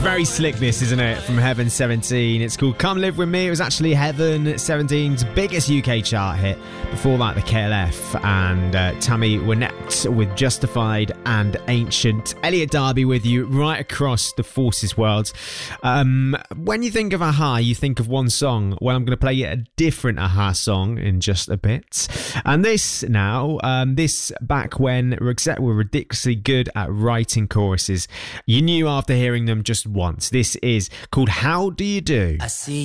Very slick, this, isn't it? From Heaven 17. It's called Come Live With Me. It was actually Heaven 17's biggest UK chart hit. Before that, the KLF and Tammy Wynette with Justified and Ancient. Elliot Darby with you right across the Forces world. When you think of Aha, you think of one song. Well, I'm going to play you a different Aha song in just a bit. And this now, this back when Roxette were ridiculously good at writing choruses. You knew after hearing them just once. This is called How Do You Do? I see